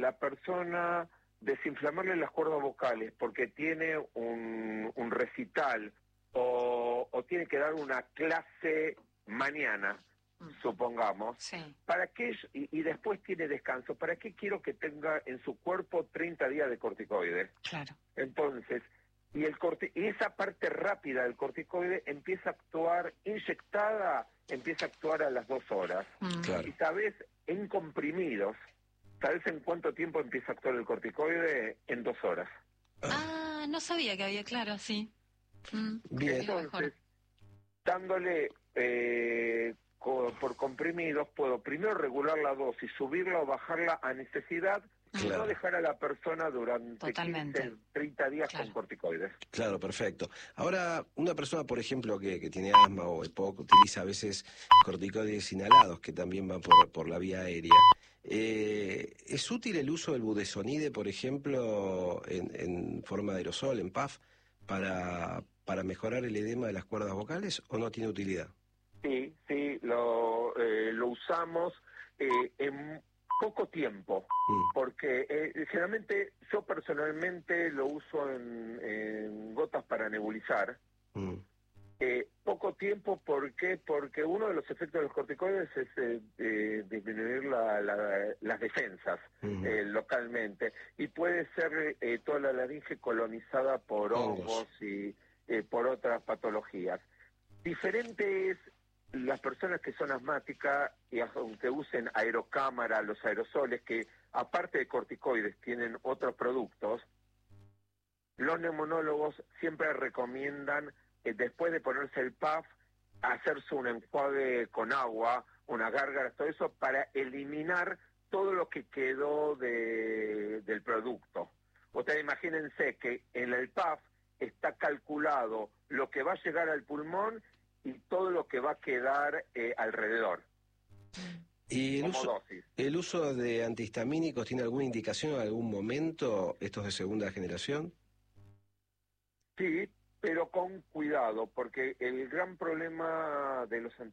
la persona desinflamarle las cuerdas vocales porque tiene un recital o tiene que dar una clase mañana, supongamos, ¿para qué? Y después tiene descanso, ¿para qué quiero que tenga en su cuerpo 30 días de corticoides? Claro. Entonces, y esa parte rápida del corticoide empieza a actuar inyectada, empieza a actuar a las 2 horas. Claro. Y sabes, en comprimidos, ¿sabes en cuánto tiempo empieza a actuar el corticoide? En 2 horas. No sabía que había, claro, sí. Bien. Entonces, dándole por comprimidos, puedo primero regular la dosis, subirla o bajarla a necesidad, y no dejar a la persona durante 15, 30 días con corticoides. Claro, perfecto. Ahora, una persona, por ejemplo, que tiene asma o EPOC, utiliza a veces corticoides inhalados, que también van por la vía aérea. ¿Es útil el uso del budesonide, por ejemplo, en forma de aerosol, en puff, para mejorar el edema de las cuerdas vocales, o no tiene utilidad? Sí, lo usamos en poco tiempo, porque generalmente yo personalmente lo uso en gotas para nebulizar. Poco tiempo, ¿por qué? Porque uno de los efectos de los corticoides es disminuir las defensas localmente, y puede ser toda la laringe colonizada por hongos y por otras patologías. Diferente es las personas que son asmáticas y aunque usen aerocámara, los aerosoles, que aparte de corticoides tienen otros productos, los neumonólogos siempre recomiendan, después de ponerse el puff, hacerse un enjuague con agua, una gárgara, todo eso, para eliminar todo lo que quedó del producto. Ustedes imagínense que en el puff está calculado lo que va a llegar al pulmón y todo lo que va a quedar alrededor. ¿Y como el uso de antihistamínicos tiene alguna indicación en algún momento, estos de segunda generación? Sí, pero con cuidado, porque el gran problema de los